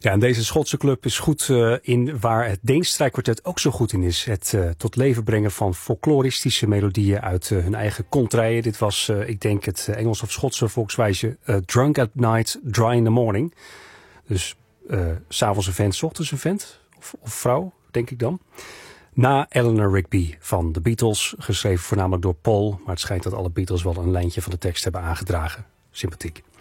Ja, en deze Schotse club is goed in waar het Deens strijkkwartet ook zo goed in is. Het tot leven brengen van folkloristische melodieën uit hun eigen contraien. Dit was, ik denk, het Engels of Schotse volkswijze Drunk at Night, Dry in the Morning. Dus 's avonds een vent, 's ochtends een vent of vrouw, denk ik dan. Na Eleanor Rigby van de Beatles, geschreven voornamelijk door Paul. Maar het schijnt dat alle Beatles wel een lijntje van de tekst hebben aangedragen. Sympathiek.